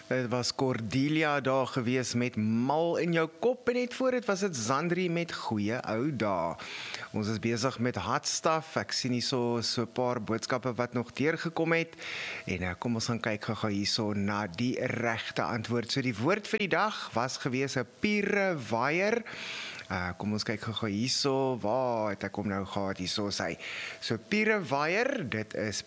Dit was Cordelia daar gewees met Mal in jou kop en net voor dit was dit Zandri met goeie ou dae. Ons is besig met hot stuff. Ek sien hier so 'n paar boodskappe wat nog deurgekom het en kom ons gaan kyk gou hierso na die regte antwoord. So die woord vir die dag was gewees 'n pierewaier. Kom ons kyk gou hierso, waar het ek hom nou gehad hierso sê. So pierewaier, dit is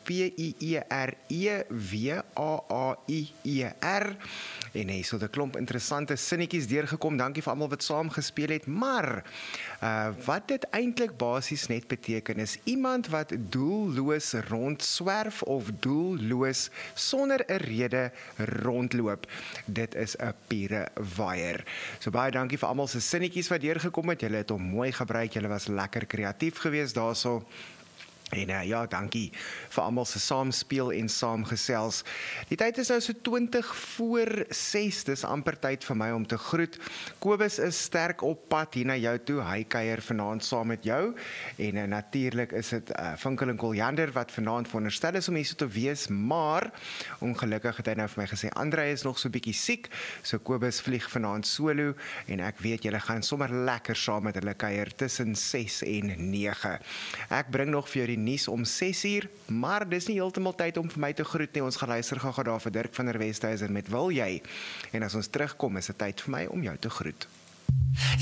P-I-E-R-E-W-A-A-I-E-R. En hierso 'n klomp interessante sinnetjies deurgekom. Dankie vir almal wat saam gespeel het. Maar wat dit eintlik basies net beteken is iemand wat doelloos rondswerf of doelloos sonder 'n rede rondloop. Dit is 'n pierewaier. So baie dankie vir almal se sinnetjies wat deurgekom het. Julle het hom mooi gebruik. Julle was lekker kreatief geweest daarso. En ja, dankie vir almal se saamspeel en saamgesels. Die tyd is nou so 20 voor 6, dis amper tyd vir my om te groet. Kobus is sterk op pad hier na jou toe, hy kuier vanaand saam met jou. En natuurlik is dit Vinkel en Koljander wat vanaand veronderstel is om hier so te wees, maar ongelukkig het hy nou vir my gesê, Andrei is nog so bietjie siek, so Kobus vlieg vanaand solo, en ek weet julle gaan sommer lekker saam met hulle kuier tussen 6 en 9. Ek bring nog vir jou die nuus om 6 uur, maar dis nie heeltemal tyd om vir my te groet nie. Ons gaan luister gou daar vir Dirk van der Westhuizen met Wil jy? En as ons terugkom, is dit tyd vir my om jou te groet.